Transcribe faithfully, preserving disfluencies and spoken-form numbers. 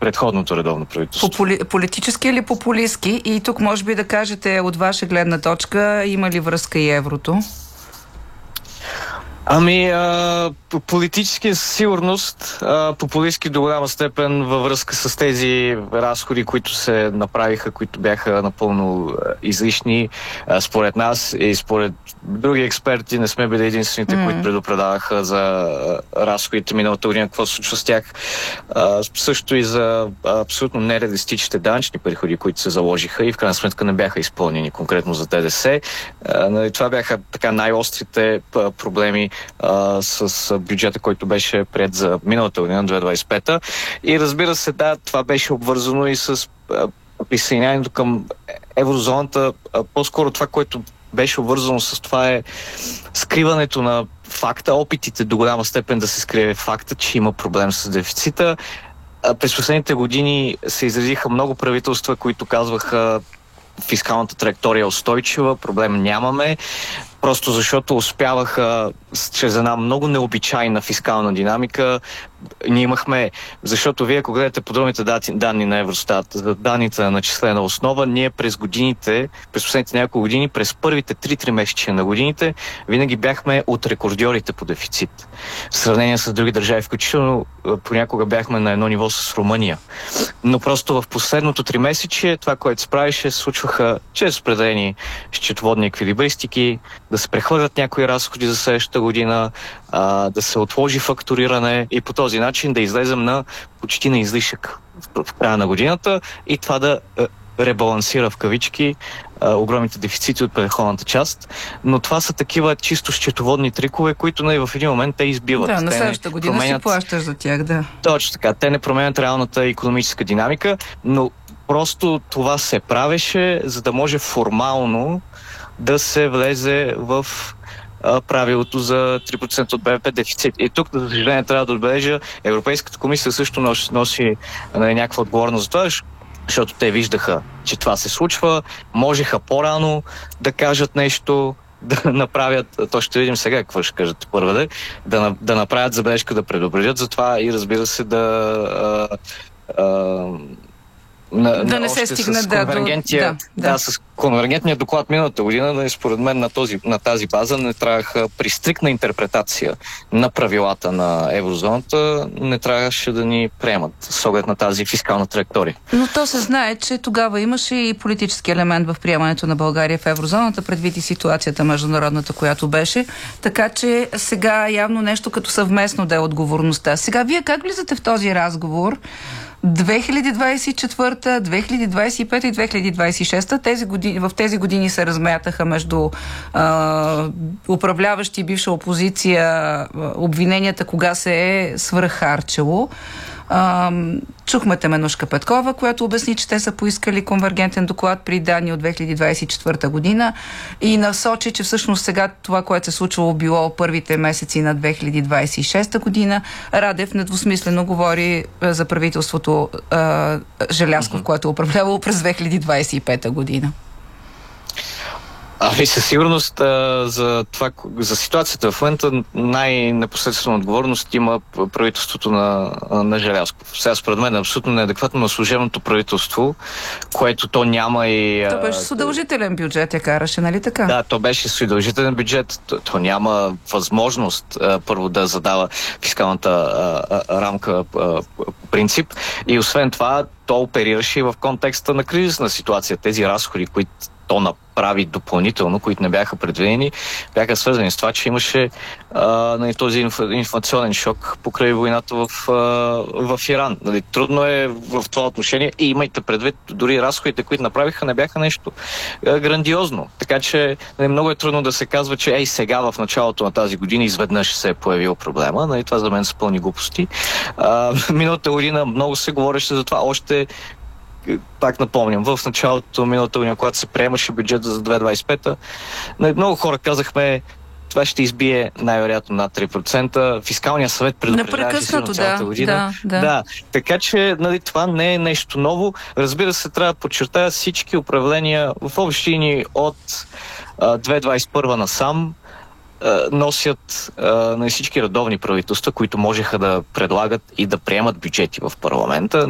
предходното редовно правителство. Попули... Политически или популистски? И тук може би да кажете от ваша гледна точка, има ли връзка и еврото? Ами, а, политически със сигурност, а, популистски до голяма степен във връзка с тези разходи, които се направиха, които бяха напълно а, излишни. А, според нас и според други експерти не сме били единствените, mm. които предупредаваха за а, разходите миналата година, какво се случва с тях. А, също и за а, абсолютно нереалистичните данъчни приходи, които се заложиха и в крайна сметка не бяха изпълнени, конкретно за ДДС. А, нали, това бяха така най-острите а, проблеми Uh, с бюджета, който беше приет за миналата година, две хиляди двадесет и пета. И разбира се, да, това беше обвързано и с uh, присъединяването към еврозоната. Uh, по-скоро това, което беше обвързано с това е скриването на факта, опитите до голяма степен да се скрие факта, че има проблем с дефицита. Uh, през последните години се изразиха много правителства, които казваха фискалната траектория е устойчива, проблем нямаме. Просто защото успяваха чрез една много необичайна фискална динамика. Ние имахме, защото вие, ако гледате подробните данни на Евростат, за данните на начислена основа, ние през годините, през последните няколко години, през първите три-три месечия на годините, винаги бяхме от рекордьорите по дефицит. В сравнение с други държави, включително понякога бяхме на едно ниво с Румъния. Но просто в последното три месечие това, което се правише, се случваха чрез определени счетоводни еквилибристики, да се прехвърлят някои разходи за следващата година, а, да се отложи фактуриране и по този начин да излезем на почти на излишък в, в края на годината и това да а, ребалансира в кавички а, огромните дефицити от предходната част. Но това са такива чисто счетоводни трикове, които не, в един момент те избиват. Да, на те следващата година променят... си плащаш за тях, да. Точно така. Те не променят реалната икономическа динамика, но просто това се правеше, за да може формално да се влезе в а, правилото за три процента от БВП дефицит. И тук, за съжаление, трябва да отбележа, Европейската комисия също носи, носи нали, някаква отговорност за това, защото те виждаха, че това се случва, можеха по-рано да кажат нещо, да направят, то ще видим сега какво ще кажат първа, да, да направят забележка, да предупредят за това и разбира се да а, а, На, да на, не се стигне да, до... да, да. да, с конвергентния доклад миналата година, да, според мен на, този, на тази база не трябваха при стриктна интерпретация на правилата на еврозоната, не трябваше да ни приемат с оглед на тази фискална траектория. Но то се знае, че тогава имаше и политически елемент в приемането на България в еврозоната, предвид и ситуацията международната, която беше. Така че сега явно нещо като съвместно да е отговорността. Сега вие как влизате в този разговор? две хиляди двадесет и четвърта, две хиляди двадесет и пета и две хиляди двадесет и шеста тези години, в тези години се размятаха между а, управляващи и бивша опозиция обвиненията кога се е свръххарчело. А, чухме Теменужка Петкова, която обясни, че те са поискали конвергентен доклад при данни от две хиляди двадесет и четвърта година и насочи, че всъщност сега това, което се случвало било първите месеци на две хиляди двадесет и шеста година. Радев недвусмислено говори за правителството а, Желязков, mm-hmm. което е управлявало през две хиляди двадесет и пета година. Ами със сигурност а, за, това, за ситуацията в момента най-непосредствена отговорност има правителството на, на Желязков. Сега според мен е абсолютно неадекватно на служебното правителство, което то няма и... То беше с удължителен бюджет, я караше, нали така? Да, то беше с удължителен бюджет. То, то няма възможност а, първо да задава фискалната а, а, рамка а, принцип. И освен това, то оперираше и в контекста на кризисна ситуация. Тези разходи, които то направи допълнително, които не бяха предвидени, бяха свързани с това, че имаше а, нали, този инф, инфлационен шок покрай войната в, а, в Иран. Нали, трудно е в това отношение и имайте предвид, дори разходите, които направиха, не бяха нещо а, грандиозно. Така че нали, много е трудно да се казва, че ей сега в началото на тази година изведнъж се е появил проблема. Нали, това за мен са пълни глупости. А, миналата година много се говореше за това, още пак напомням, в началото миналата година, когато се приемаше бюджет за две хиляди двадесет и пета, много хора казахме, това ще избие най-вероятно над три процента. Фискалният съвет предупреждаваше силно цялата година. Да, да. да, така че нали, това не е нещо ново. Разбира се, трябва да подчертая всички управления в общи линии от а, две хиляди двадесет и първа насам носят а, на всички редовни правителства, които можеха да предлагат и да приемат бюджети в парламента.